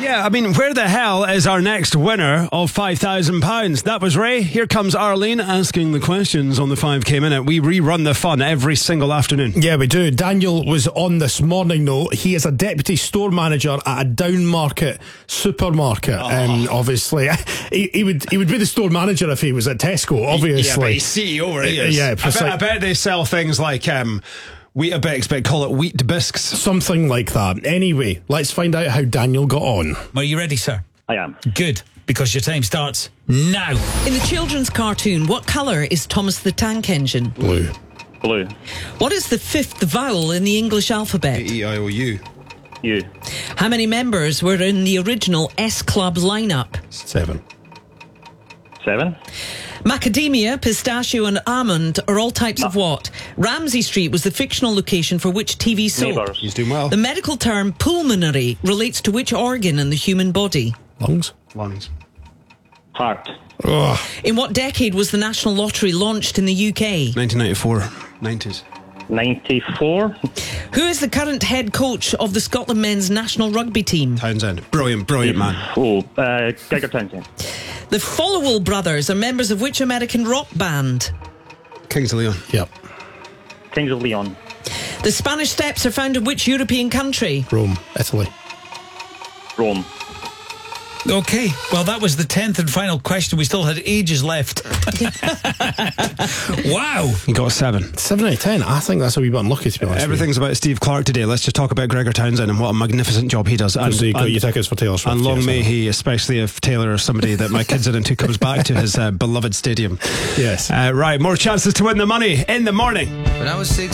Yeah, I mean, where the hell is our next winner of £5,000? That was Ray. Here comes Arlene asking the questions on the 5K Minute. We rerun the fun every single afternoon. Yeah, we do. Daniel was on this morning, though. He is a deputy store manager at a Downmarket supermarket. Obviously, he would be the store manager if he was at Tesco, obviously. Yeah, but he's CEO where he is. Yeah, I bet they sell things like Weetabix, but call it Wheat Bisques. Something like that. Anyway, let's find out how Daniel got on. Are you ready, sir? I am. Good, because your time starts now. In the children's cartoon, what colour is Thomas the Tank Engine? Blue. Blue. What is the fifth vowel in the English alphabet? A-E-I-O-U. U. How many members were in the original S Club lineup? 7. 7. Macadamia, pistachio and almond are all types of what? Ramsay Street was the fictional location for which TV soap? Neighbours. He's doing well. The medical term pulmonary relates to which organ in the human body? Lungs. Lungs. Heart. Ugh. In what decade was the National Lottery launched in the UK? 1994. 90s. 94. Who is the current head coach of the Scotland men's national rugby team? Townsend. Brilliant man. Geiger Townsend. The Followell brothers are members of which American rock band? Kings of Leon. Yep. Kings of Leon. The Spanish Steps are found in which European country? Rome. Italy. Rome. Okay, well, that was the 10th and final question. We still had ages left. Wow. He got 7. 7 out of 10. I think that's a wee bit unlucky, to be honest. Everything's about Steve Clark today. Let's just talk about Gregor Townsend and what a magnificent job he does. And you got your tickets for Taylor Swift. And long may he, especially if Taylor or somebody that my kids are into comes back to his beloved stadium. Yes. Right, more chances to win the money in the morning. When I was 6